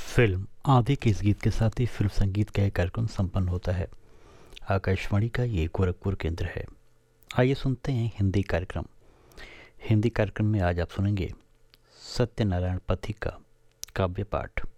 Film आदि के इस गीत के साथ ही फिल्म संगीत का एक कार्यक्रम संपन्न होता है। आकाशवाणी का ये गोरखपुर केंद्र है। आइए सुनते हैं हिंदी कार्यक्रम। हिंदी कार्यक्रम में आज आप सुनेंगे सत्यनारायण पथिक का काव्य पाठ।